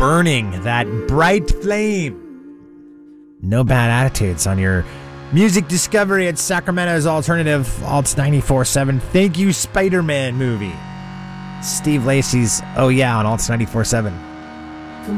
burning that bright flame. No bad attitudes on your music discovery at Sacramento's Alternative Alts 94.7. Thank you, Spider-Man movie. Steve Lacy's Oh Yeah on Alts 94.7.